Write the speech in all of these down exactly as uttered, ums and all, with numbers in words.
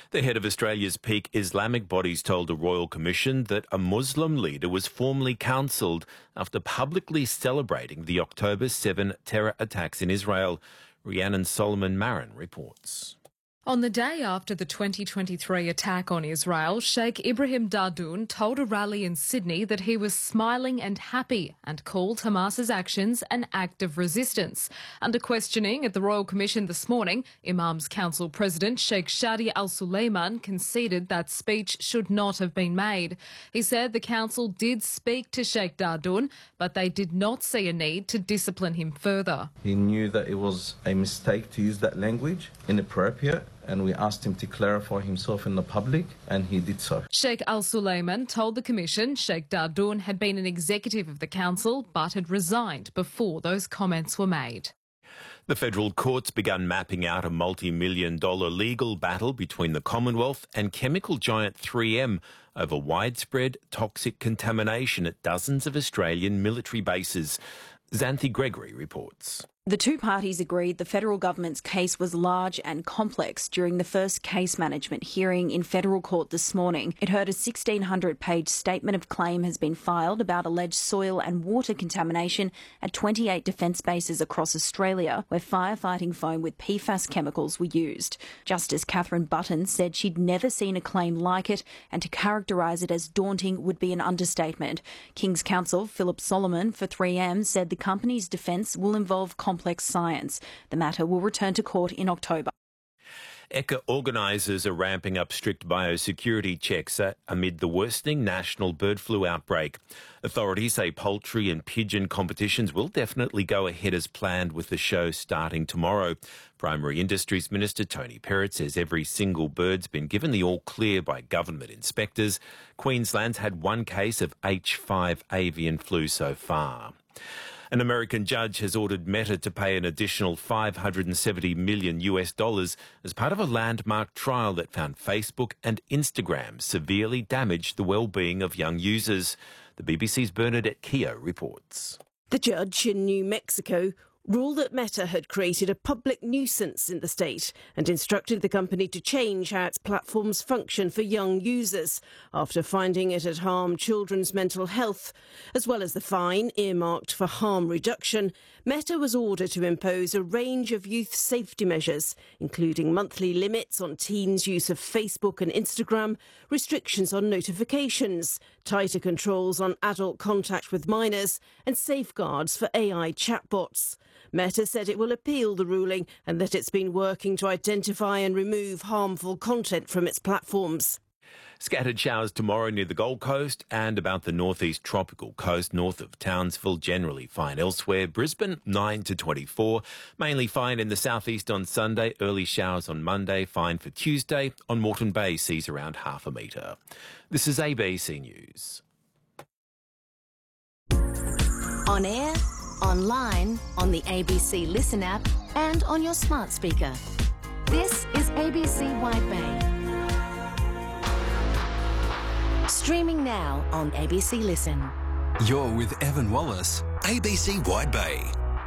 The head of Australia's peak Islamic bodies told a royal commission that a Muslim leader was formally counselled after publicly celebrating the October seventh terror attacks in Israel. Rhiannon Solomon-Marin reports. On the day after the twenty twenty-three attack on Israel, Sheikh Ibrahim Dardoun told a rally in Sydney that he was smiling and happy and called Hamas's actions an act of resistance. Under questioning at the Royal Commission this morning, Imams Council President Sheikh Shadi Al Suleiman conceded that speech should not have been made. He said the council did speak to Sheikh Dardoun, but they did not see a need to discipline him further. He knew that it was a mistake to use that language, inappropriate, and we asked him to clarify himself in the public, and he did so. Sheikh Al Suleiman told the Commission Sheikh Dardoun had been an executive of the council but had resigned before those comments were made. The federal courts began mapping out a multi-million dollar legal battle between the Commonwealth and chemical giant three M over widespread toxic contamination at dozens of Australian military bases. Xanthi Gregory reports. The two parties agreed the federal government's case was large and complex during the first case management hearing in federal court this morning. It heard a sixteen hundred page statement of claim has been filed about alleged soil and water contamination at twenty-eight defence bases across Australia, where firefighting foam with P FAS chemicals were used. Justice Catherine Button said she'd never seen a claim like it, and to characterise it as daunting would be an understatement. King's Counsel Philip Solomon for three M said the company's defence will involve complex complex science. The matter will return to court in October. E C A organisers are ramping up strict biosecurity checks amid the worsening national bird flu outbreak. Authorities say poultry and pigeon competitions will definitely go ahead as planned, with the show starting tomorrow. Primary Industries Minister Tony Perrott says every single bird's been given the all-clear by government inspectors. Queensland's had one case of H five avian flu so far. An American judge has ordered Meta to pay an additional five hundred seventy million US dollars as part of a landmark trial that found Facebook and Instagram severely damaged the well-being of young users. The B B C's Bernadette Keogh reports. The judge in New Mexico ruled that Meta had created a public nuisance in the state and instructed the company to change how its platforms function for young users after finding it had harmed children's mental health. As well as the fine earmarked for harm reduction, Meta was ordered to impose a range of youth safety measures, including monthly limits on teens' use of Facebook and Instagram, restrictions on notifications, tighter controls on adult contact with minors, and safeguards for A I chatbots. Meta said it will appeal the ruling and that it's been working to identify and remove harmful content from its platforms. Scattered showers tomorrow near the Gold Coast and about the northeast tropical coast north of Townsville. Generally fine elsewhere. Brisbane nine to twenty-four. Mainly fine in the southeast on Sunday. Early showers on Monday. Fine for Tuesday. On Moreton Bay seas around half a metre. This is A B C News. On air, online, on the A B C Listen app and on your smart speaker. This is A B C Wide Bay. Streaming now on A B C Listen. You're with Evan Wallace, A B C Wide Bay.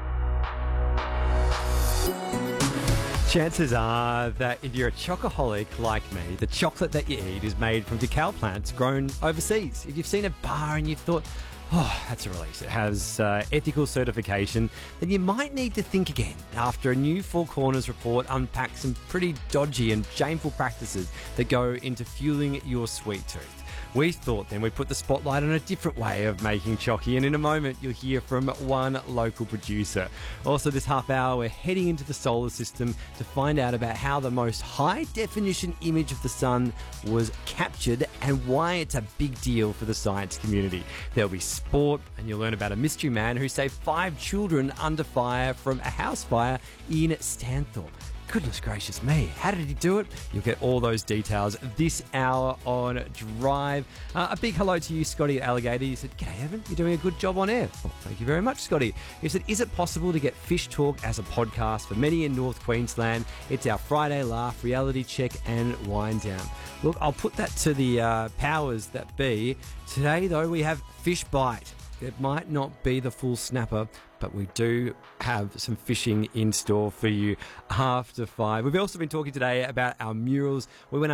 Chances are that if you're a chocoholic like me, the chocolate that you eat is made from cacao plants grown overseas. If you've seen a bar and you've thought, oh, that's a release, it has uh, ethical certification, then you might need to think again after a new Four Corners report unpacks some pretty dodgy and shameful practices that go into fueling your sweet tooth. We thought then we'd put the spotlight on a different way of making chocky, and in a moment you'll hear from one local producer. Also this half hour we're heading into the solar system to find out about how the most high definition image of the sun was captured and why it's a big deal for the science community. There'll be sport, and you'll learn about a mystery man who saved five children under fire from a house fire in Stanthorpe. Goodness gracious me, how did he do it? You'll get all those details this hour on Drive. Uh, a big hello to you, Scotty at Alligator. You said, "G'day, Evan, you're doing a good job on air." Well, thank you very much, Scotty. You said, "Is it possible to get Fish Talk as a podcast for many in North Queensland? It's our Friday laugh, reality check and wind down." Look, I'll put that to the uh, powers that be. Today, though, we have Fish Bite. It might not be the full snapper, but we do have some fishing in store for you after five. We've also been talking today about our murals. We went